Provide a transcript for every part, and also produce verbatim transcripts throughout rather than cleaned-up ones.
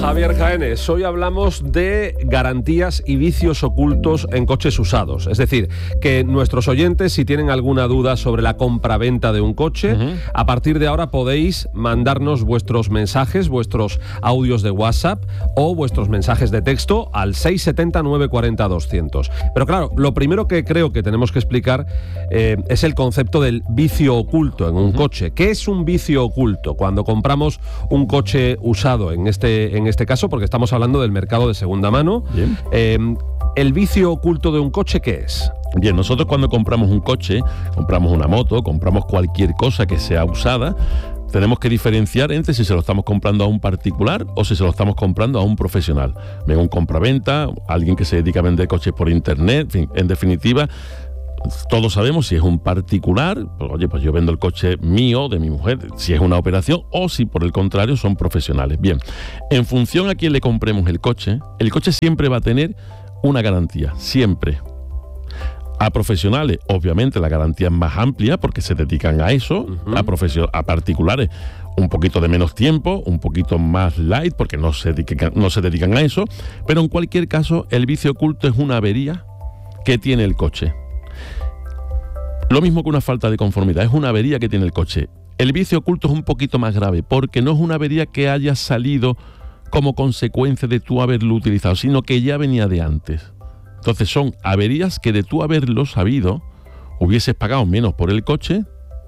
Javier Jaénes, hoy hablamos de garantías y vicios ocultos en coches usados. Es decir, que nuestros oyentes, si tienen alguna duda sobre la compraventa de un coche, uh-huh. a partir de ahora podéis mandarnos vuestros mensajes, vuestros audios de WhatsApp o vuestros mensajes de texto al seis siete cero, nueve cuatro cero, doscientos. Pero claro, lo primero que creo que tenemos que explicar eh, es el concepto del vicio oculto en un uh-huh. coche. ¿Qué es un vicio oculto? Cuando compramos un coche usado, en este, en este caso, porque estamos hablando del mercado de segunda mano, eh, ¿el vicio oculto de un coche qué es? Bien, nosotros cuando compramos un coche, compramos una moto, compramos cualquier cosa que sea usada, tenemos que diferenciar entre si se lo estamos comprando a un particular o si se lo estamos comprando a un profesional. Venga, un compraventa, alguien que se dedica a vender coches por internet, en fin, en definitiva, todos sabemos si es un particular, pues, oye, pues yo vendo el coche mío, de mi mujer, si es una operación, o si por el contrario son profesionales. Bien, en función a quién le compremos el coche, el coche siempre va a tener una garantía, siempre. A profesionales, obviamente, la garantía es más amplia porque se dedican a eso, uh-huh. a, profesio- a particulares un poquito de menos tiempo, un poquito más light porque no se dedican, no se dedican a eso, pero en cualquier caso, el vicio oculto es una avería que tiene el coche. Lo mismo que una falta de conformidad, es una avería que tiene el coche. El vicio oculto es un poquito más grave, porque no es una avería que haya salido como consecuencia de tú haberlo utilizado, sino que ya venía de antes. Entonces son averías que de tú haberlo sabido, hubieses pagado menos por el coche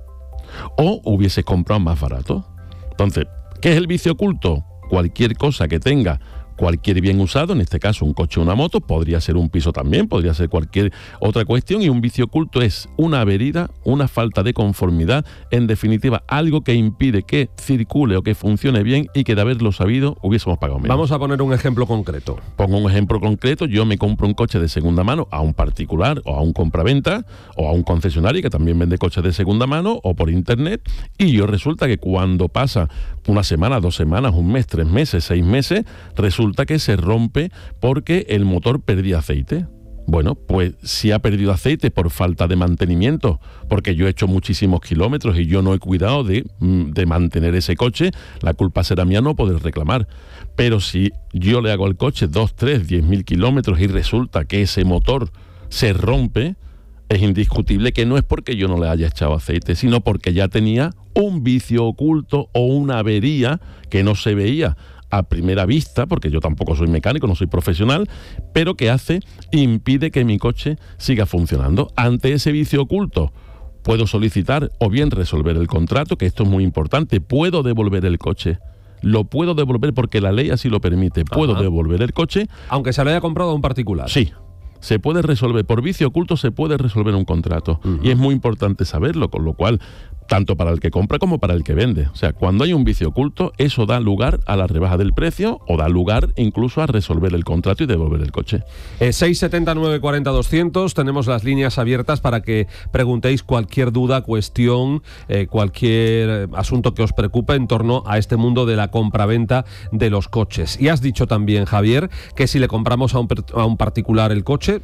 o hubieses comprado más barato. Entonces, ¿qué es el vicio oculto? Cualquier cosa que tenga cualquier bien usado, en este caso un coche o una moto, podría ser un piso también, podría ser cualquier otra cuestión, y un vicio oculto es una avería, una falta de conformidad, en definitiva, algo que impide que circule o que funcione bien y que de haberlo sabido hubiésemos pagado menos. Vamos a poner un ejemplo concreto. Pongo un ejemplo concreto, yo me compro un coche de segunda mano a un particular o a un compraventa o a un concesionario que también vende coches de segunda mano o por internet, y yo resulta que cuando pasa una semana, dos semanas, un mes, tres meses, seis meses, resulta que se rompe porque el motor perdía aceite. Bueno, pues si ha perdido aceite por falta de mantenimiento, porque yo he hecho muchísimos kilómetros y yo no he cuidado de, de mantener ese coche, la culpa será mía no poder reclamar. Pero si yo le hago al coche dos, tres, diez mil kilómetros y resulta que ese motor se rompe, es indiscutible que no es porque yo no le haya echado aceite, sino porque ya tenía un vicio oculto o una avería que no se veía a primera vista, porque yo tampoco soy mecánico, no soy profesional, pero que hace, impide que mi coche siga funcionando. Ante ese vicio oculto, puedo solicitar o bien resolver el contrato, que esto es muy importante, puedo devolver el coche. Lo puedo devolver porque la ley así lo permite. Puedo Ajá. devolver el coche. Aunque se lo haya comprado a un particular. Sí. Se puede resolver, por vicio oculto se puede resolver un contrato. Uh-huh. Y es muy importante saberlo, con lo cual, tanto para el que compra como para el que vende. O sea, cuando hay un vicio oculto, eso da lugar a la rebaja del precio o da lugar incluso a resolver el contrato y devolver el coche. Eh, seis siete cero, nueve cuatro cero, doscientos, tenemos las líneas abiertas para que preguntéis cualquier duda, cuestión, eh, cualquier asunto que os preocupe en torno a este mundo de la compraventa de los coches. Y has dicho también, Javier, que si le compramos a un, a un particular el coche,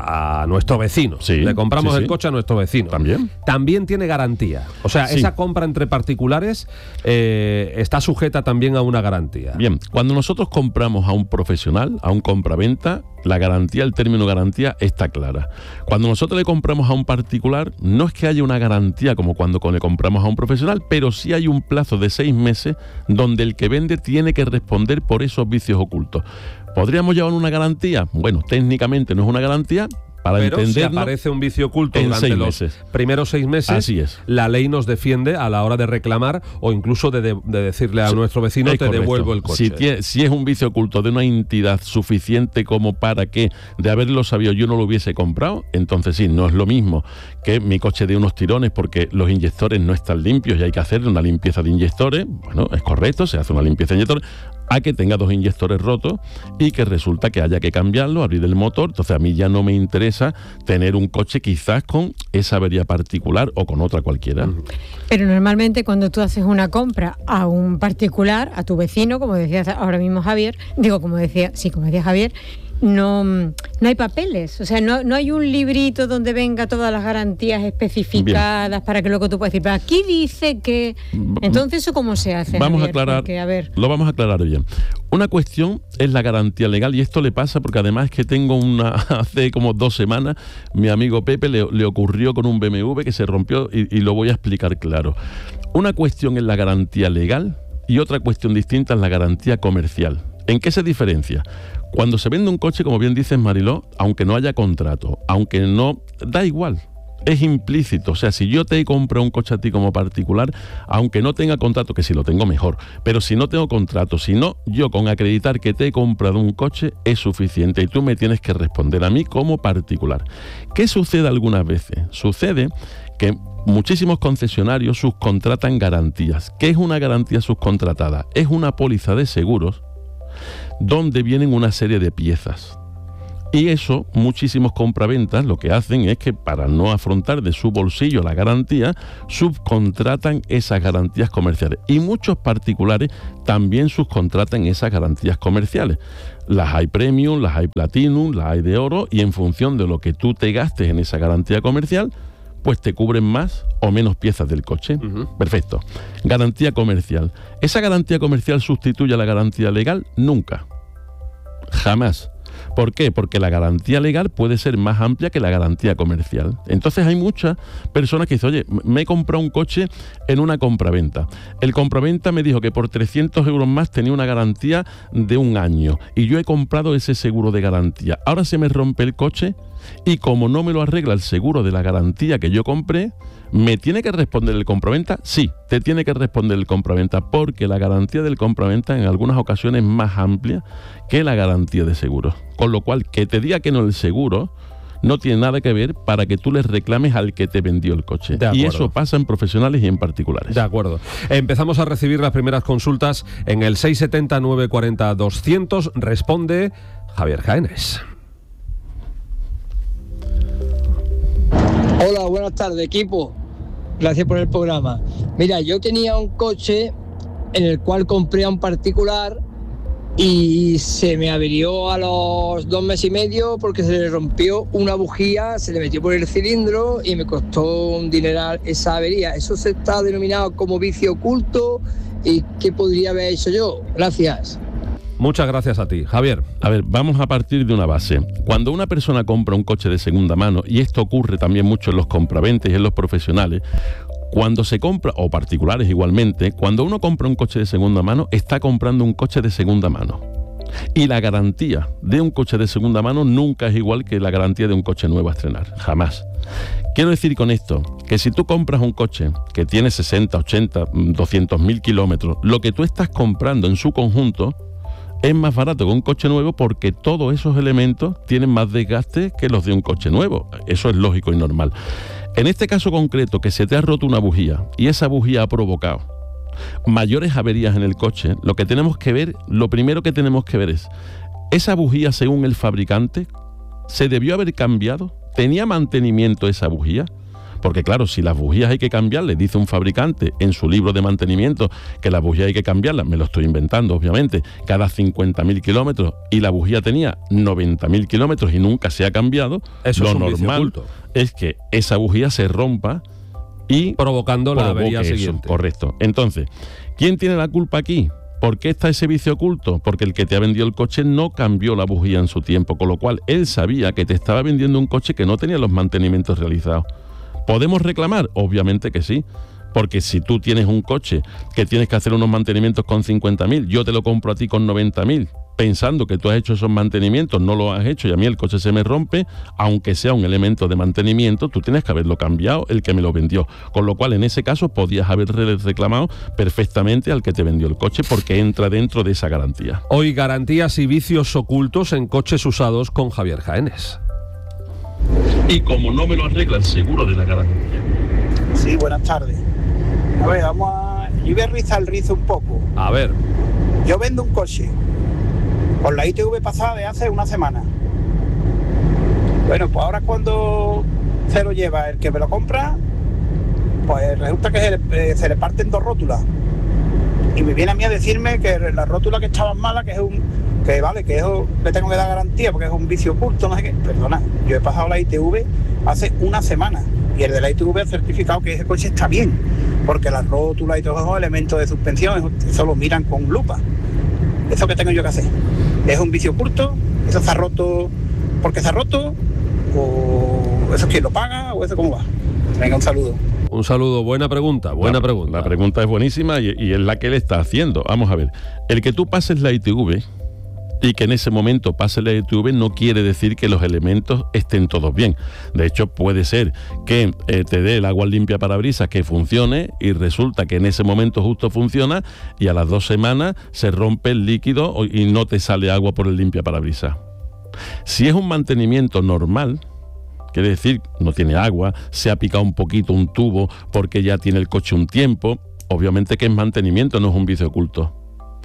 a nuestro vecino, sí, le compramos sí, el sí. coche a nuestro vecino. También. También tiene garantía. O sea, Sí. esa compra entre particulares eh, está sujeta también a una garantía. Bien, cuando nosotros compramos a un profesional, a un compraventa, la garantía, el término garantía está clara. Cuando nosotros le compramos a un particular, no es que haya una garantía como cuando le compramos a un profesional, pero sí hay un plazo de seis meses donde el que vende tiene que responder por esos vicios ocultos. ¿Podríamos llevar una garantía? Bueno, técnicamente no es una garantía. Para Pero si entenderlo, aparece un vicio oculto en durante seis los meses. primeros seis meses, Así es. La ley nos defiende a la hora de reclamar o incluso de, de, de decirle a sí, nuestro vecino te correcto. Devuelvo el coche. Si, tiene, si es un vicio oculto de una entidad suficiente como para que de haberlo sabido yo no lo hubiese comprado, entonces sí, no es lo mismo que mi coche dé unos tirones porque los inyectores no están limpios y hay que hacer una limpieza de inyectores. Bueno, es correcto, se hace una limpieza de inyectores, a que tenga dos inyectores rotos y que resulta que haya que cambiarlo, abrir el motor. Entonces a mí ya no me interesa tener un coche quizás con esa avería particular o con otra cualquiera. Pero normalmente cuando tú haces una compra a un particular, a tu vecino, como decía ahora mismo Javier, digo como decía, sí, como decía Javier, no, no hay papeles, o sea, no, no hay un librito donde venga todas las garantías especificadas. Bien. Para que luego tú puedas decir, pero aquí dice que... Entonces, ¿eso cómo se hace? Vamos Javier? a aclarar, Porque, a ver. Lo vamos a aclarar bien. Una cuestión es la garantía legal, y esto le pasa porque además que tengo una, hace como dos semanas, mi amigo Pepe le, le ocurrió con un B M W que se rompió y, y lo voy a explicar claro. Una cuestión es la garantía legal y otra cuestión distinta es la garantía comercial. ¿En qué se diferencia? Cuando se vende un coche, como bien dices, Mariló, aunque no haya contrato, aunque no... da igual. Es implícito, o sea, si yo te he comprado un coche a ti como particular, aunque no tenga contrato, que si lo tengo mejor, pero si no tengo contrato, si no, yo con acreditar que te he comprado un coche es suficiente y tú me tienes que responder a mí como particular. ¿Qué sucede algunas veces? Sucede que muchísimos concesionarios subcontratan garantías. ¿Qué es una garantía subcontratada? Es una póliza de seguros donde vienen una serie de piezas. Y eso, muchísimos compraventas lo que hacen es que para no afrontar de su bolsillo la garantía, subcontratan esas garantías comerciales. Y muchos particulares también subcontratan esas garantías comerciales. Las hay premium, las hay platinum, las hay de oro, y en función de lo que tú te gastes en esa garantía comercial, pues te cubren más o menos piezas del coche. Uh-huh. Perfecto. Garantía comercial. ¿Esa garantía comercial sustituye a la garantía legal? Nunca. Jamás. ¿Por qué? Porque la garantía legal puede ser más amplia que la garantía comercial. Entonces hay muchas personas que dicen, oye, me he comprado un coche en una compraventa. El compraventa me dijo que por trescientos euros más tenía una garantía de un año y yo he comprado ese seguro de garantía. Ahora se me rompe el coche y como no me lo arregla el seguro de la garantía que yo compré, ¿me tiene que responder el compraventa? Sí, te tiene que responder el compraventa, porque la garantía del compraventa en algunas ocasiones es más amplia que la garantía de seguros. Con lo cual, que te diga que no el seguro no tiene nada que ver para que tú le reclames al que te vendió el coche. Y eso pasa en profesionales y en particulares. De acuerdo. Empezamos a recibir las primeras consultas en el seis siete cero, nueve cuatro cero, doscientos. Responde Javier Jaénes. Hola, buenas tardes, equipo. Gracias por el programa. Mira, yo tenía un coche en el cual compré a un particular y se me averió a los dos meses y medio porque se le rompió una bujía, se le metió por el cilindro y me costó un dineral esa avería. Eso se está denominado como vicio oculto. ¿Y qué podría haber hecho yo? Gracias. Muchas gracias a ti, Javier. A ver, vamos a partir de una base. Cuando una persona compra un coche de segunda mano, y esto ocurre también mucho en los compraventes y en los profesionales, cuando se compra, o particulares igualmente, cuando uno compra un coche de segunda mano, está comprando un coche de segunda mano. Y la garantía de un coche de segunda mano nunca es igual que la garantía de un coche nuevo a estrenar, jamás. Quiero decir con esto que si tú compras un coche que tiene sesenta, ochenta, doscientos mil kilómetros, lo que tú estás comprando en su conjunto es más barato que un coche nuevo, porque todos esos elementos tienen más desgaste que los de un coche nuevo. Eso es lógico y normal. En este caso concreto, que se te ha roto una bujía y esa bujía ha provocado mayores averías en el coche, lo que tenemos que ver, lo primero que tenemos que ver es, ¿esa bujía, según el fabricante, se debió haber cambiado? ¿Tenía mantenimiento esa bujía? Porque claro, si las bujías hay que cambiarlas, dice un fabricante en su libro de mantenimiento que las bujías hay que cambiarlas, me lo estoy inventando obviamente, cada cincuenta mil kilómetros, y la bujía tenía noventa mil kilómetros y nunca se ha cambiado, eso lo es un normal es que esa bujía se rompa y provocando la avería siguiente. Correcto. Entonces, ¿quién tiene la culpa aquí? ¿Por qué está ese vicio oculto? Porque el que te ha vendido el coche no cambió la bujía en su tiempo, con lo cual él sabía que te estaba vendiendo un coche que no tenía los mantenimientos realizados. ¿Podemos reclamar? Obviamente que sí, porque si tú tienes un coche que tienes que hacer unos mantenimientos con cincuenta mil, yo te lo compro a ti con noventa mil, pensando que tú has hecho esos mantenimientos, no lo has hecho y a mí el coche se me rompe, aunque sea un elemento de mantenimiento, tú tienes que haberlo cambiado el que me lo vendió. Con lo cual, en ese caso, podías haber reclamado perfectamente al que te vendió el coche, porque entra dentro de esa garantía. Hoy, garantías y vicios ocultos en coches usados con Javier Jaénes. Y como no me lo arregla el seguro de la garantía. Sí, buenas tardes. A ver, vamos a... Yo voy a rizar el rizo un poco. A ver. Yo vendo un coche con la I T V pasada de hace una semana. Bueno, pues ahora cuando se lo lleva el que me lo compra, pues resulta que se le, se le parten dos rótulas. Y me viene a mí a decirme que la rótula que estaba mala, que es un, que vale, que eso le tengo que dar garantía porque es un vicio oculto, no sé qué. Perdona, yo he pasado la I T V hace una semana y el de la I T V ha certificado que ese coche está bien, porque las rótulas y todos esos elementos de suspensión, eso lo miran con lupa. ¿Eso que tengo yo que hacer? ¿Es un vicio oculto? ¿Eso está roto porque está roto? ¿O eso es quien lo paga? ¿O eso cómo va? Venga, un saludo. Un saludo, buena pregunta, buena la, pregunta. La pregunta es buenísima y, y es la que él está haciendo. Vamos a ver, el que tú pases la I T V y que en ese momento pase la I T V no quiere decir que los elementos estén todos bien. De hecho, puede ser que eh, te dé el agua limpia parabrisas que funcione y resulta que en ese momento justo funciona y a las dos semanas se rompe el líquido y no te sale agua por el limpia parabrisas. Si es un mantenimiento normal, quiere decir, no tiene agua, se ha picado un poquito un tubo porque ya tiene el coche un tiempo, obviamente que es mantenimiento, no es un vicio oculto.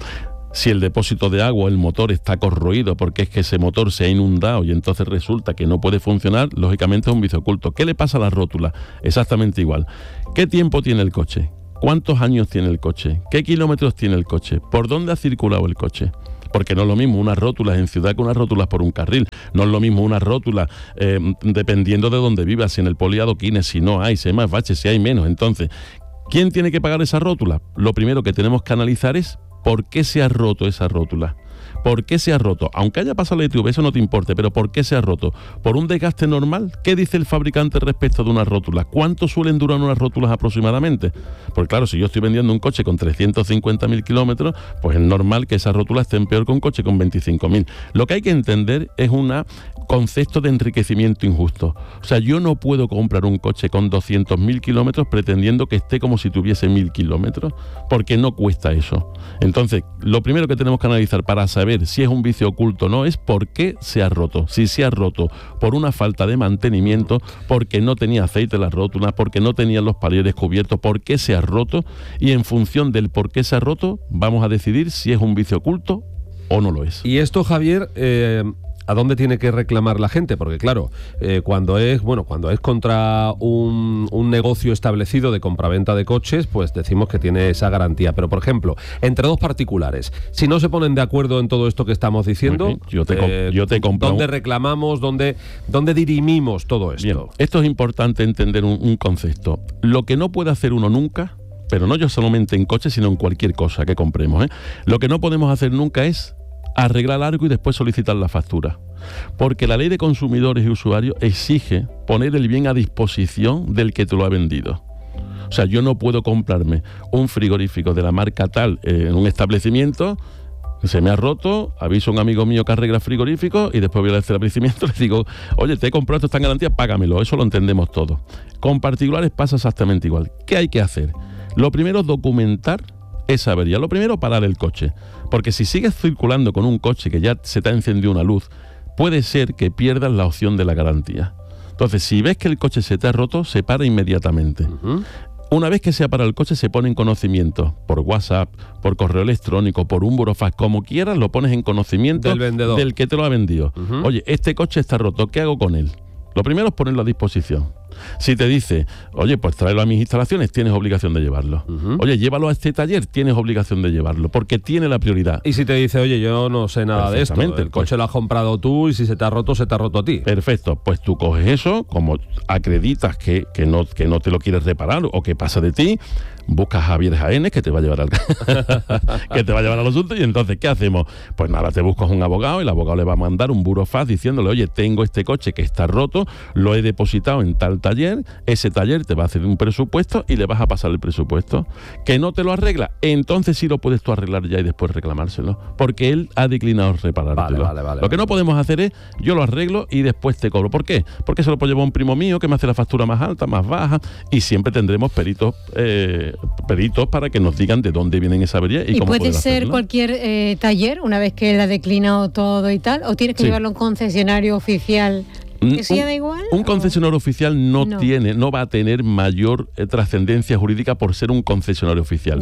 Si el depósito de agua o el motor está corroído porque es que ese motor se ha inundado y entonces resulta que no puede funcionar, lógicamente es un vicio oculto. ¿Qué le pasa a la rótula? Exactamente igual. ¿Qué tiempo tiene el coche? ¿Cuántos años tiene el coche? ¿Qué kilómetros tiene el coche? ¿Por dónde ha circulado el coche? Porque no es lo mismo unas rótulas en ciudad que unas rótulas por un carril. No es lo mismo una rótula eh, dependiendo de dónde vivas, si en el poliadoquines, si no hay, si hay más baches, si hay menos. Entonces, ¿quién tiene que pagar esa rótula? Lo primero que tenemos que analizar es ¿por qué se ha roto esa rótula? ¿Por qué se ha roto? Aunque haya pasado la I T V, eso no te importe, pero ¿por qué se ha roto? ¿Por un desgaste normal? ¿Qué dice el fabricante respecto de unas rótulas? ¿Cuánto suelen durar unas rótulas aproximadamente? Porque claro, si yo estoy vendiendo un coche con trescientos cincuenta mil kilómetros, pues es normal que esas rótulas estén peor que un coche con veinticinco mil. Lo que hay que entender es un concepto de enriquecimiento injusto. O sea, yo no puedo comprar un coche con doscientos mil kilómetros pretendiendo que esté como si tuviese mil kilómetros, porque no cuesta eso. Entonces, lo primero que tenemos que analizar para saber si es un vicio oculto o no es por qué se ha roto. Si se ha roto por una falta de mantenimiento, porque no tenía aceite en las rótulas, porque no tenía los palieres cubiertos, por qué se ha roto, y en función del por qué se ha roto vamos a decidir si es un vicio oculto o no lo es. Y esto, Javier, eh, ¿a dónde tiene que reclamar la gente? Porque claro, eh, cuando es bueno, cuando es contra un, un negocio establecido de compraventa de coches, pues decimos que tiene esa garantía. Pero, por ejemplo, entre dos particulares, si no se ponen de acuerdo en todo esto que estamos diciendo, okay. yo te, eh, yo te compro ¿dónde un... reclamamos? ¿Dónde, dónde dirimimos todo esto? Bien, esto es importante entender un, un concepto. Lo que no puede hacer uno nunca, pero no yo solamente en coches, sino en cualquier cosa que compremos, ¿eh? Lo que no podemos hacer nunca es arreglar algo y después solicitar la factura. Porque la ley de consumidores y usuarios exige poner el bien a disposición del que te lo ha vendido. O sea, yo no puedo comprarme un frigorífico de la marca tal eh, en un establecimiento, se me ha roto, aviso a un amigo mío que arregla frigorífico y después voy al establecimiento y le digo, oye, te he comprado esto, está en garantía, págamelo. Eso lo entendemos todos. Con particulares pasa exactamente igual. ¿Qué hay que hacer? Lo primero, documentar esa avería. Lo primero, parar el coche. Porque si sigues circulando con un coche que ya se te ha encendido una luz, puede ser que pierdas la opción de la garantía. Entonces, si ves que el coche se te ha roto, se para inmediatamente. Uh-huh. Una vez que se ha parado el coche, se pone en conocimiento por WhatsApp, por correo electrónico, por un burofax, como quieras, lo pones en conocimiento del vendedor, del que te lo ha vendido. Uh-huh. Oye, este coche está roto, ¿qué hago con él? Lo primero es ponerlo a disposición. Si te dice, oye, pues tráelo a mis instalaciones, tienes obligación de llevarlo. Uh-huh. Oye, llévalo a este taller, tienes obligación de llevarlo, porque tiene la prioridad. Y si te dice, oye, yo no sé nada de esto, el pues, coche lo has comprado tú y si se te ha roto, se te ha roto a ti. Perfecto, pues tú coges eso, como acreditas que, que, no, que no te lo quieres reparar o que pasa de ti, buscas a Javier Jaénes que te va a llevar al que te va a llevar al asunto y entonces, ¿qué hacemos? Pues nada, te buscas un abogado y el abogado le va a mandar un burofax diciéndole, oye, tengo este coche que está roto, lo he depositado en tal taller, ese taller te va a hacer un presupuesto y le vas a pasar el presupuesto. ¿Que no te lo arregla? Entonces sí lo puedes tú arreglar ya y después reclamárselo, porque él ha declinado reparártelo. Vale, vale, vale, lo que vale. no podemos hacer es, yo lo arreglo y después te cobro. ¿Por qué? Porque se lo puede llevar un primo mío que me hace la factura más alta, más baja, y siempre tendremos peritos eh, peritos para que nos digan de dónde vienen esa avería y, ¿Y cómo puede ser hacerlo. cualquier eh, taller, una vez que él ha declinado todo y tal, o tienes que sí. llevarlo a un concesionario oficial? ¿Que sí da igual? Un concesionario oficial no, no tiene, no va a tener mayor eh, trascendencia jurídica por ser un concesionario oficial. Ya.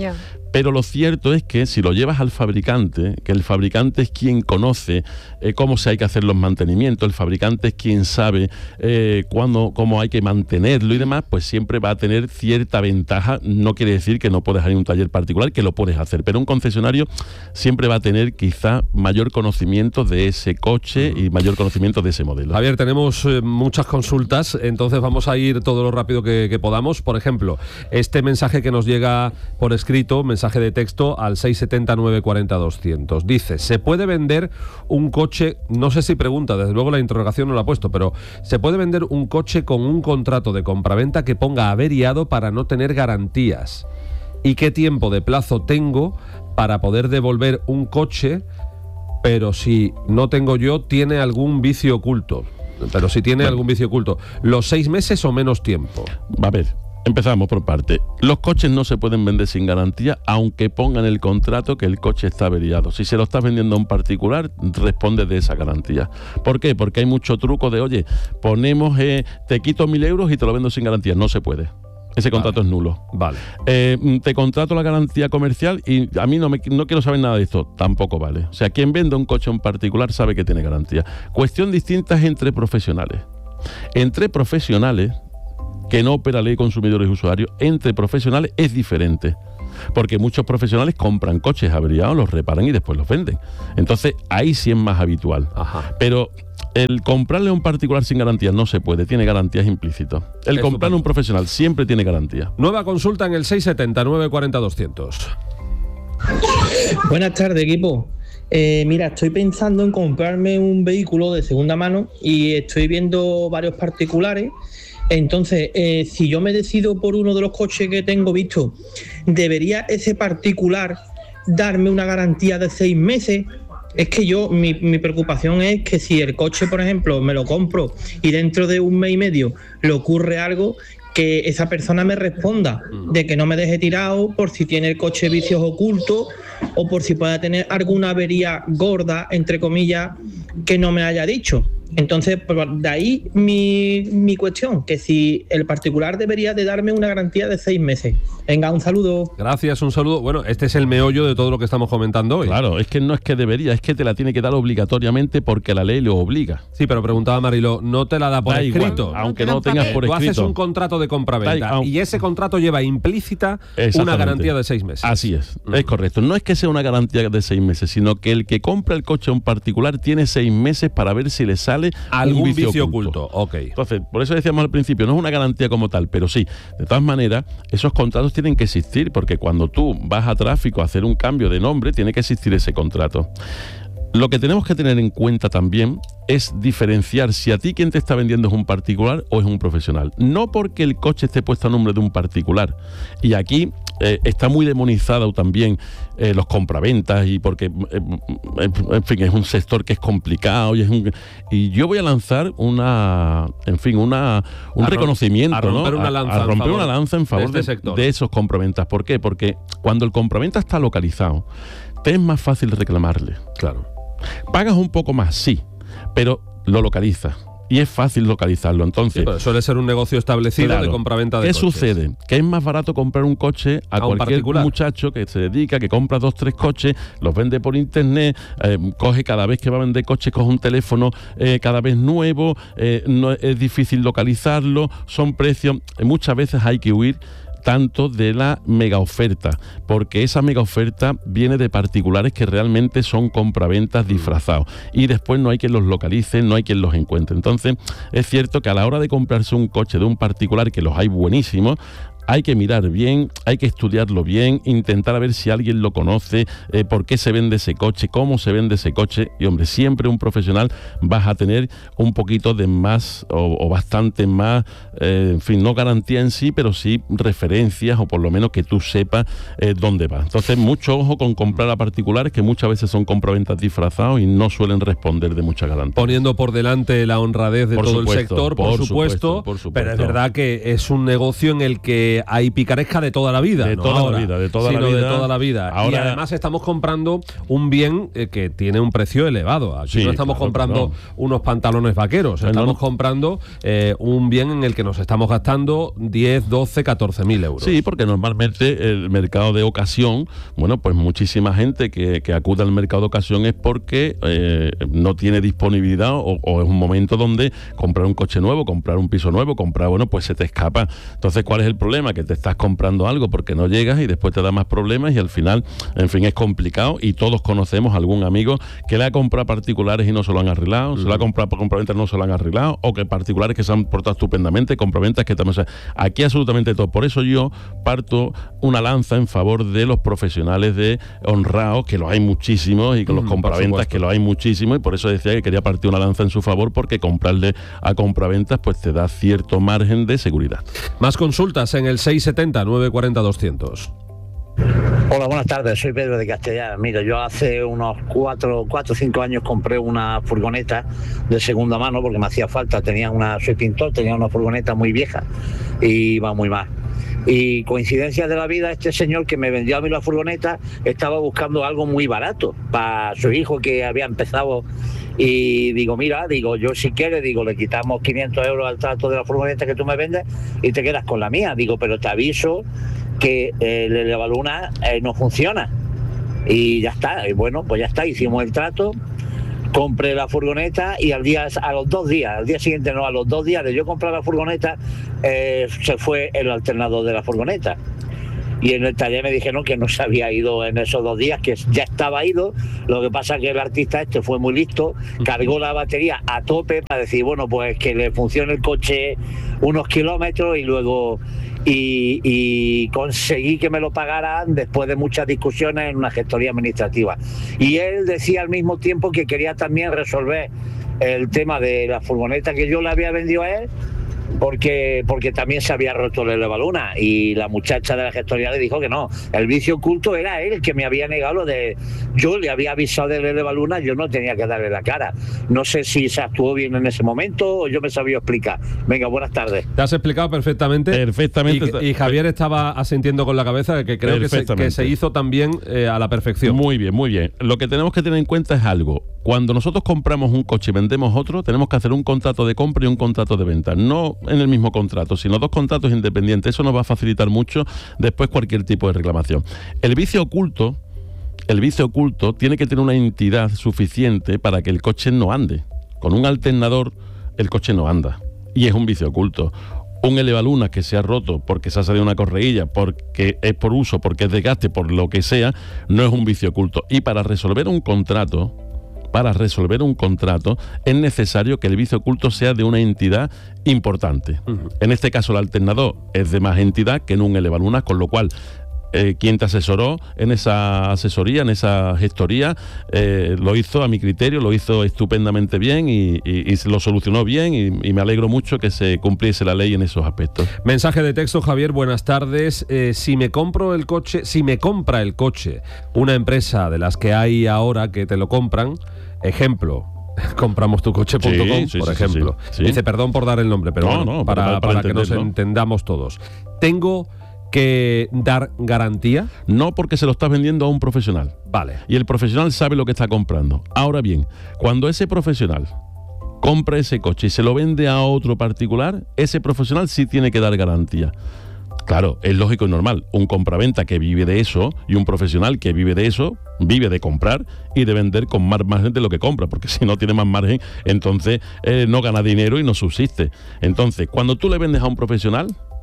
Pero lo cierto es que si lo llevas al fabricante, que el fabricante es quien conoce eh, cómo se hay que hacer los mantenimientos, el fabricante es quien sabe eh, cuándo, cómo hay que mantenerlo y demás, pues siempre va a tener cierta ventaja. No quiere decir que no puedes ir a un taller particular, que lo puedes hacer, pero un concesionario siempre va a tener quizá mayor conocimiento de ese coche y mayor conocimiento de ese modelo. Javier, tenemos eh, muchas consultas, entonces vamos a ir todo lo rápido que, que podamos. Por ejemplo, este mensaje que nos llega por escrito, mensaje de texto al seis siete nueve cuatro cero doscientos. Dice, ¿se puede vender un coche? No sé si pregunta, desde luego la interrogación no la ha puesto, pero ¿se puede vender un coche con un contrato de compraventa que ponga averiado para no tener garantías? ¿Y qué tiempo de plazo tengo para poder devolver un coche, pero si no tengo yo, tiene algún vicio oculto? Pero si tiene bueno. algún vicio oculto, ¿los seis meses o menos tiempo? Va a ver. Empezamos por parte. Los coches no se pueden vender sin garantía, aunque pongan en el contrato que el coche está averiado. Si se lo estás vendiendo a un particular, responde de esa garantía. ¿Por qué? Porque hay mucho truco de, oye, ponemos, eh, te quito mil euros y te lo vendo sin garantía. No se puede. Ese contrato vale. es nulo. Vale. Eh, te contrato la garantía comercial y a mí no, me, no quiero saber nada de esto. Tampoco vale. O sea, quien vende un coche a un particular sabe que tiene garantía. Cuestión distinta es entre profesionales. Entre profesionales, que no opera ley de consumidores y usuarios, entre profesionales es diferente. Porque muchos profesionales compran coches averiados, los reparan y después los venden. Entonces, ahí sí es más habitual. Ajá. Pero el comprarle a un particular sin garantía no se puede, tiene garantías implícitas. El es comprarle a un profesional siempre tiene garantía. Nueva consulta en el seis siete nueve cuatro cero doscientos. Buenas tardes, equipo. Eh, mira, estoy pensando en comprarme un vehículo de segunda mano y estoy viendo varios particulares. Entonces, eh, si yo me decido por uno de los coches que tengo visto, ¿debería ese particular darme una garantía de seis meses? Es que yo, mi, mi preocupación es que si el coche, por ejemplo, me lo compro y dentro de un mes y medio le ocurre algo, que esa persona me responda de que no me deje tirado por si tiene el coche vicios ocultos o por si pueda tener alguna avería gorda, entre comillas, que no me haya dicho. Entonces, de ahí mi, mi cuestión, que si el particular debería de darme una garantía de seis meses. Venga, un saludo. Gracias, un saludo. Bueno, este es el meollo de todo lo que estamos comentando hoy. Claro, es que no es que debería, es que te la tiene que dar obligatoriamente porque la ley lo obliga. Sí, pero preguntaba Mariló, no te la da por da escrito. Igual, aunque no, no tengas por Tú escrito. Tú haces un contrato de compraventa y ese contrato lleva implícita una garantía de seis meses. Así es, mm. es correcto. No es que sea una garantía de seis meses, sino que el que compra el coche a un particular tiene seis meses para ver si le sale algún un vicio, vicio oculto. oculto. Okay. Entonces, por eso decíamos al principio, no es una garantía como tal, pero sí, de todas maneras, esos contratos tienen que existir, porque cuando tú vas a tráfico a hacer un cambio de nombre, tiene que existir ese contrato. Lo que tenemos que tener en cuenta también es diferenciar si a ti quien te está vendiendo es un particular o es un profesional. No porque el coche esté puesto a nombre de un particular. Y aquí eh, está muy demonizado también eh, los compraventas y porque, eh, en fin, es un sector que es complicado y es un, y yo voy a lanzar una, en fin, una un a reconocimiento, a romper ¿no? una lanza a, a romper una lanza en favor de, este de, de esos compraventas. ¿Por qué? Porque cuando el compraventa está localizado, te es más fácil reclamarle. Claro. Pagas un poco más, sí, pero lo localizas. Y es fácil localizarlo, entonces... Sí, pero suele ser un negocio establecido claro. de compraventa de ¿Qué coches. sucede? Que es más barato comprar un coche a, a cualquier muchacho que se dedica, que compra dos, tres coches, los vende por internet, eh, coge cada vez que va a vender coches, coge un teléfono eh, cada vez nuevo, eh, no, es difícil localizarlo, son precios... Muchas veces hay que huir tanto de la mega oferta, porque esa mega oferta viene de particulares que realmente son compraventas disfrazados y después no hay quien los localice, no hay quien los encuentre. Entonces es cierto que a la hora de comprarse un coche de un particular, que los hay buenísimos, hay que mirar bien, hay que estudiarlo bien, intentar a ver si alguien lo conoce, eh, por qué se vende ese coche, cómo se vende ese coche. Y hombre, siempre un profesional vas a tener un poquito de más o, o bastante más, eh, en fin, no garantía en sí, pero sí referencias o por lo menos que tú sepas eh, dónde va. Entonces, mucho ojo con comprar a particulares que muchas veces son compraventas disfrazados y no suelen responder de mucha garantía. Poniendo por delante la honradez de por todo supuesto, el sector, por, por, supuesto, supuesto, por supuesto, pero es verdad que es un negocio en el que que hay picaresca de toda la vida. De no toda ahora, la vida, de toda sino la vida. de toda la vida. Ahora, y además estamos comprando un bien eh, que tiene un precio elevado. Aquí sí, no estamos claro, comprando claro. unos pantalones vaqueros, No, estamos no. comprando eh, un bien en el que nos estamos gastando diez, doce, catorce mil euros. Sí, porque normalmente el mercado de ocasión, bueno, pues muchísima gente que, que acude al mercado de ocasión es porque eh, no tiene disponibilidad o, o es un momento donde comprar un coche nuevo, comprar un piso nuevo, comprar, bueno, pues se te escapa. Entonces, ¿cuál es el problema? Que te estás comprando algo porque no llegas y después te da más problemas y al final, en fin, es complicado y todos conocemos a algún amigo que le ha comprado particulares y no se lo han arreglado, mm. se lo ha comprado por compraventas y no se lo han arreglado, o que particulares que se han portado estupendamente, compraventas que también... O sea, aquí absolutamente todo. Por eso yo parto una lanza en favor de los profesionales de honrados, que los hay muchísimos, y con mm, los compraventas, que los hay muchísimos, y por eso decía que quería partir una lanza en su favor, porque comprarle a compraventas pues te da cierto margen de seguridad. Más consultas en el seis setenta, nueve cuarenta, doscientos. Hola, buenas tardes, soy Pedro de Castellar. Mira, yo hace unos cuatro o cinco años compré una furgoneta de segunda mano porque me hacía falta, tenía una, soy pintor, tenía una furgoneta muy vieja y iba muy mal. Y coincidencia de la vida, este señor que me vendió a mí la furgoneta estaba buscando algo muy barato para su hijo que había empezado. Y digo, mira, digo, yo si quieres, digo, le quitamos quinientos euros al trato de la furgoneta que tú me vendes y te quedas con la mía. Digo, pero te aviso que eh, el elevaluna eh, no funciona. Y ya está, y bueno, pues ya está, hicimos el trato, compré la furgoneta y al día, a los dos días, al día siguiente no, a los dos días de yo comprar la furgoneta, eh, se fue el alternador de la furgoneta. Y en el taller me dijeron que no se había ido en esos dos días, que ya estaba ido. Lo que pasa es que el artista este fue muy listo, cargó la batería a tope para decir, bueno, pues que le funcione el coche unos kilómetros y luego y, y conseguí que me lo pagaran después de muchas discusiones en una gestoría administrativa. Y él decía al mismo tiempo que quería también resolver el tema de la furgoneta que yo le había vendido a él, porque porque también se había roto el elevaluna y la muchacha de la gestoría le dijo que no, el vicio oculto era él que me había negado lo de, yo le había avisado del elevaluna, yo no tenía que darle la cara. No sé si se actuó bien en ese momento o yo me sabía explicar. Venga, buenas tardes. Te has explicado perfectamente. Perfectamente. Y, y Javier estaba asintiendo con la cabeza, que creo que se, que se hizo también eh, a la perfección. Muy bien, muy bien. Lo que tenemos que tener en cuenta es algo. Cuando nosotros compramos un coche y vendemos otro, tenemos que hacer un contrato de compra y un contrato de venta. No en el mismo contrato, sino dos contratos independientes. Eso nos va a facilitar mucho después cualquier tipo de reclamación. El vicio oculto, el vicio oculto tiene que tener una entidad suficiente para que el coche no ande. Con un alternador, el coche no anda. Y es un vicio oculto. Un elevaluna que se ha roto porque se ha salido una correilla, porque es por uso, porque es desgaste, por lo que sea, no es un vicio oculto. Y para resolver un contrato, para resolver un contrato es necesario que el vicio oculto sea de una entidad importante. Uh-huh. En este caso el alternador es de más entidad que en un elevaluna, con lo cual eh, quien te asesoró en esa asesoría, en esa gestoría, eh, lo hizo a mi criterio, lo hizo estupendamente bien y, y, y lo solucionó bien y, y me alegro mucho que se cumpliese la ley en esos aspectos. Mensaje de texto, Javier, buenas tardes. Eh, si me compro el coche, si me compra el coche una empresa de las que hay ahora que te lo compran, ejemplo, compramos tu coche punto com, sí, sí, por sí, ejemplo. Sí, sí. Dice, perdón por dar el nombre, pero no, bueno, no, para, para, para que nos entendamos todos. ¿Tengo que dar garantía? No, porque se lo estás vendiendo a un profesional. Vale. Y el profesional sabe lo que está comprando. Ahora bien, cuando ese profesional compra ese coche y se lo vende a otro particular, ese profesional sí tiene que dar garantía. Claro, es lógico y normal. Un compraventa que vive de eso y un profesional que vive de eso, vive de comprar y de vender con más margen de lo que compra, porque si no tiene más margen, entonces eh, no gana dinero y no subsiste. Entonces, cuando tú le vendes a un profesional,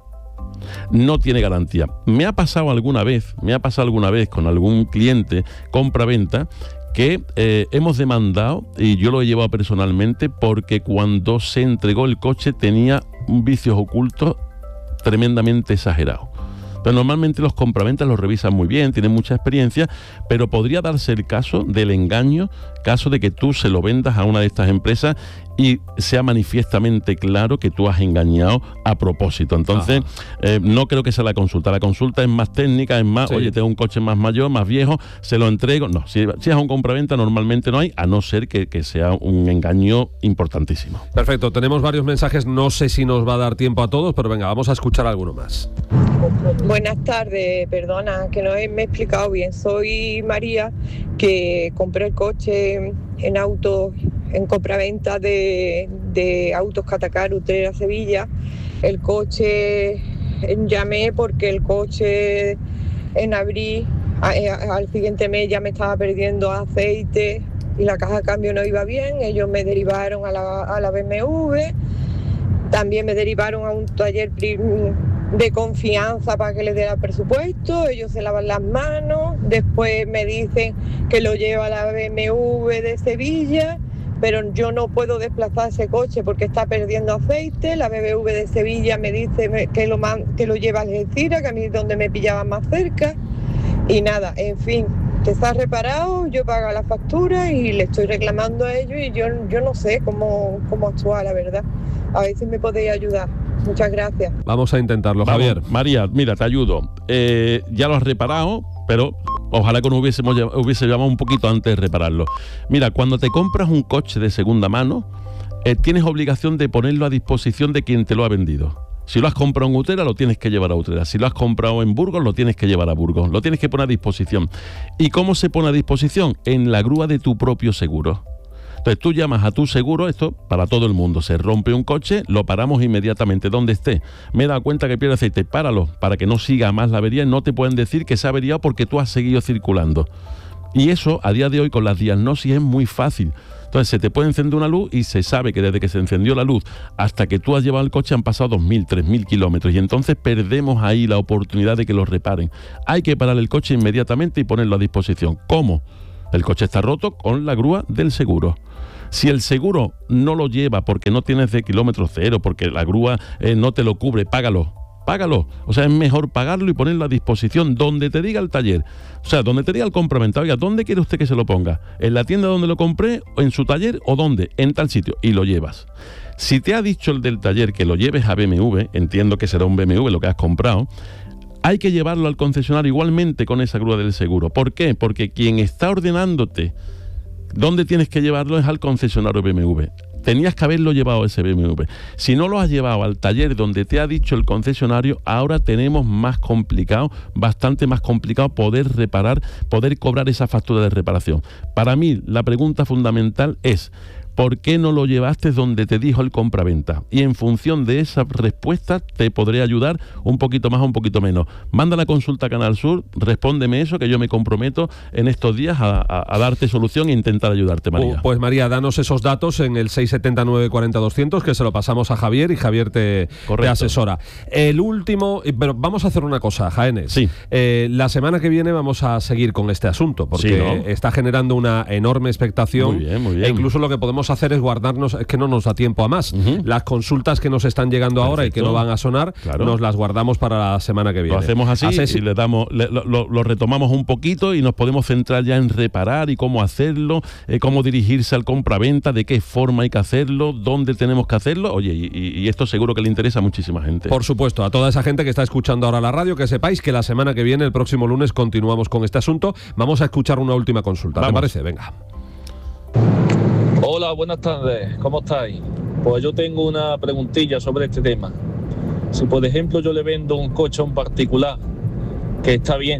no tiene garantía. Me ha pasado alguna vez, me ha pasado alguna vez con algún cliente compra-venta que eh, hemos demandado, y yo lo he llevado personalmente, porque cuando se entregó el coche tenía vicios ocultos tremendamente exagerados. Pero normalmente los compraventas los revisan muy bien, tienen mucha experiencia, pero podría darse el caso del engaño caso de que tú se lo vendas a una de estas empresas y sea manifiestamente claro que tú has engañado a propósito. Entonces, eh, no creo que sea la consulta. La consulta es más técnica, es más, sí. oye, tengo un coche más mayor, más viejo, se lo entrego. No, si, si es un compraventa normalmente no hay, a no ser que, que sea un engaño importantísimo. Perfecto, tenemos varios mensajes, no sé si nos va a dar tiempo a todos, pero venga, vamos a escuchar alguno más. Buenas tardes, perdona que no me he explicado bien. Soy María, que compré el coche en autos, en compraventa de, de Autos Catacar, Utrera, Sevilla. El coche, llamé porque el coche en abril, a, a, al siguiente mes ya me estaba perdiendo aceite y la caja de cambio no iba bien. Ellos me derivaron a la, a la B M W, también me derivaron a un taller de confianza para que les diera presupuesto. Ellos se lavan las manos, después me dicen que lo lleva a la B M W de Sevilla, pero yo no puedo desplazar ese coche porque está perdiendo aceite. La B M W de Sevilla me dice que lo, man, que lo lleva a Algeciras, que a mí es donde me pillaba más cerca. Y nada, en fin, que está reparado, yo pago la factura y le estoy reclamando a ellos y yo, yo no sé cómo, cómo actuar, la verdad. A ver si me podéis ayudar. Muchas gracias. Vamos a intentarlo, Vamos, Javier. María, mira, te ayudo. Eh, ya lo has reparado, pero ojalá que nos hubiésemos hubiese llamado un poquito antes de repararlo. Mira, cuando te compras un coche de segunda mano, eh, tienes obligación de ponerlo a disposición de quien te lo ha vendido. Si lo has comprado en Utrera, lo tienes que llevar a Utrera. Si lo has comprado en Burgos, lo tienes que llevar a Burgos. Lo tienes que poner a disposición. ¿Y cómo se pone a disposición? En la grúa de tu propio seguro. Entonces tú llamas a tu seguro, esto para todo el mundo. Se rompe un coche, lo paramos inmediatamente donde esté. Me he dado cuenta que pierde aceite, páralo para que no siga más la avería y no te pueden decir que se ha averiado porque tú has seguido circulando. Y eso a día de hoy con las diagnosis es muy fácil. Entonces se te puede encender una luz y se sabe que desde que se encendió la luz hasta que tú has llevado el coche han pasado dos mil, tres mil kilómetros y entonces perdemos ahí la oportunidad de que lo reparen. Hay que parar el coche inmediatamente y ponerlo a disposición. ¿Cómo? El coche está roto con la grúa del seguro. Si el seguro no lo lleva porque no tienes de kilómetro cero, porque la grúa eh, no te lo cubre, págalo. Págalo. O sea, es mejor pagarlo y ponerlo a disposición donde te diga el taller. O sea, donde te diga el compraventa. Oiga, ¿dónde quiere usted que se lo ponga? ¿En la tienda donde lo compré? ¿O en su taller? ¿O dónde? En tal sitio. Y lo llevas. Si te ha dicho el del taller que lo lleves a B M W, entiendo que será un B M W lo que has comprado, hay que llevarlo al concesionario igualmente con esa grúa del seguro. ¿Por qué? Porque quien está ordenándote dónde tienes que llevarlo es al concesionario B M W. Tenías que haberlo llevado a ese B M W. Si no lo has llevado al taller donde te ha dicho el concesionario, ahora tenemos más complicado, bastante más complicado poder reparar, poder cobrar esa factura de reparación. Para mí, la pregunta fundamental es: ¿por qué no lo llevaste donde te dijo el compraventa? Y en función de esa respuesta te podré ayudar un poquito más o un poquito menos. Manda la consulta a Canal Sur, respóndeme eso, que yo me comprometo en estos días a, a, a darte solución e intentar ayudarte, María. Uh, pues María, danos esos datos en el seis siete nueve cuatro cero doscientos, que se lo pasamos a Javier y Javier te, te asesora. El último, pero vamos a hacer una cosa, Jaénes. Sí. Eh, la semana que viene vamos a seguir con este asunto, porque sí, ¿no? está generando una enorme expectación. Muy bien, muy bien. E incluso lo que podemos hacer es guardarnos, es que no nos da tiempo a más. Uh-huh. Las consultas que nos están llegando Perfecto. ahora y que no van a sonar, claro. nos las guardamos para la semana que viene. Lo hacemos así Así, y le damos, le, lo, lo retomamos un poquito y nos podemos centrar ya en reparar y cómo hacerlo, eh, cómo dirigirse al compraventa, de qué forma hay que hacerlo, dónde tenemos que hacerlo. Oye, y, y esto seguro que le interesa a muchísima gente. Por supuesto, a toda esa gente que está escuchando ahora la radio, que sepáis que la semana que viene, el próximo lunes, continuamos con este asunto. Vamos a escuchar una última consulta. Vamos. ¿Te parece? Venga. Hola, buenas tardes, ¿cómo estáis? Pues yo tengo una preguntilla sobre este tema. Si por ejemplo yo le vendo un coche a un particular, que está bien,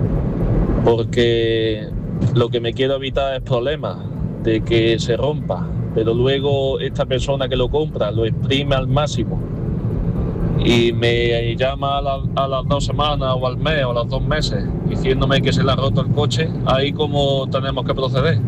porque lo que me quiero evitar es problemas de que se rompa, pero luego esta persona que lo compra lo exprime al máximo y me llama a, la, a las dos semanas o al mes o a los dos meses diciéndome que se le ha roto el coche, ahí cómo tenemos que proceder.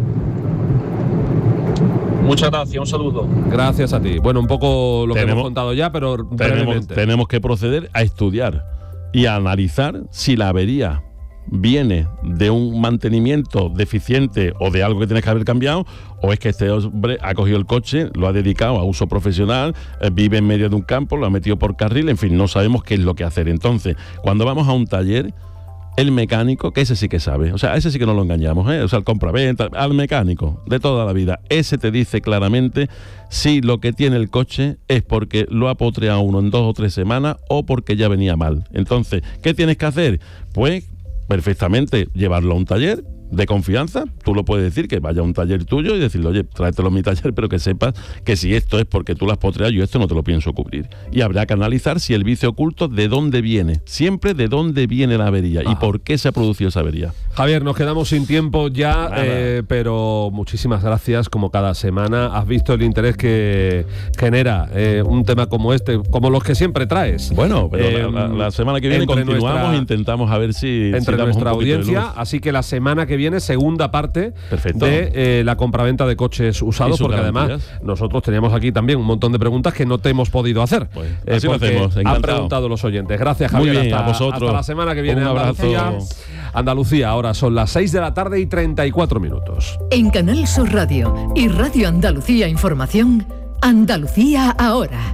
Muchas gracias, un saludo. Gracias a ti. Bueno, un poco lo tenemos, que hemos contado ya, pero tenemos, tenemos que proceder a estudiar y a analizar si la avería viene de un mantenimiento deficiente o de algo que tienes que haber cambiado, o es que este hombre ha cogido el coche, lo ha dedicado a uso profesional, eh, vive en medio de un campo, lo ha metido por carril, en fin, no sabemos qué es lo que hacer. Entonces, cuando vamos a un taller, el mecánico, que ese sí que sabe, o sea, ese sí que no lo engañamos, ¿eh? O sea, el compraventa, al mecánico de toda la vida, ese te dice claramente si lo que tiene el coche es porque lo ha potreado uno en dos o tres semanas o porque ya venía mal. Entonces, ¿qué tienes que hacer? Pues perfectamente llevarlo a un taller de confianza. Tú lo puedes decir, que vaya a un taller tuyo y decirle, oye, tráetelo a mi taller, pero que sepas que si esto es porque tú lo has potreado, yo esto no te lo pienso cubrir. Y habrá que analizar si el vicio oculto de dónde viene, siempre de dónde viene la avería ah. y por qué se ha producido esa avería. Javier, nos quedamos sin tiempo ya, eh, pero muchísimas gracias como cada semana. Has visto el interés que genera eh, un tema como este, como los que siempre traes. Bueno, pero eh, la, la, la semana que viene continuamos e intentamos a ver si entre si nuestra audiencia, así que la semana que viene segunda parte Perfecto. de eh, la compraventa de coches usados, porque garantías. Además nosotros teníamos aquí también un montón de preguntas que no te hemos podido hacer. Pues, así eh, lo hacemos, encantado. Han preguntado los oyentes. Gracias, Javier. Muy bien, hasta, a vosotros. Hasta la semana que viene. Un abrazo. Andalucía. Andalucía, ahora son las seis de la tarde y treinta y cuatro minutos. En Canal Sur Radio y Radio Andalucía Información, Andalucía ahora.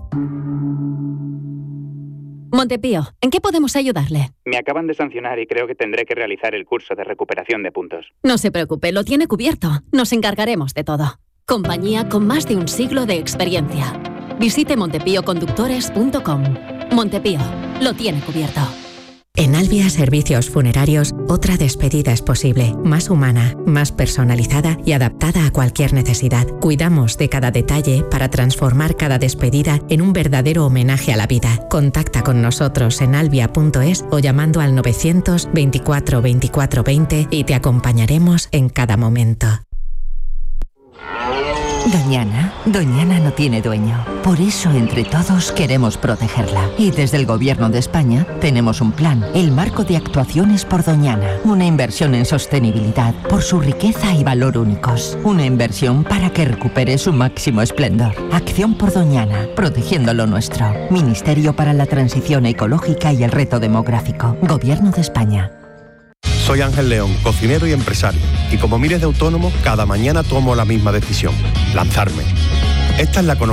Montepío, ¿en qué podemos ayudarle? Me acaban de sancionar y creo que tendré que realizar el curso de recuperación de puntos. No se preocupe, lo tiene cubierto. Nos encargaremos de todo. Compañía con más de un siglo de experiencia. Visite montepío conductores punto com. Montepío, lo tiene cubierto. En Albia Servicios Funerarios, otra despedida es posible, más humana, más personalizada y adaptada a cualquier necesidad. Cuidamos de cada detalle para transformar cada despedida en un verdadero homenaje a la vida. Contacta con nosotros en albia punto es o llamando al novecientos veinticuatro veinticuatro veinte y te acompañaremos en cada momento. Doñana, Doñana no tiene dueño. Por eso, entre todos, queremos protegerla. Y desde el Gobierno de España tenemos un plan, el Marco de Actuaciones por Doñana. Una inversión en sostenibilidad por su riqueza y valor únicos. Una inversión para que recupere su máximo esplendor. Acción por Doñana, protegiendo lo nuestro. Ministerio para la Transición Ecológica y el Reto Demográfico. Gobierno de España. Soy Ángel León, cocinero y empresario, y como miles de autónomos, cada mañana tomo la misma decisión: lanzarme. Esta es la economía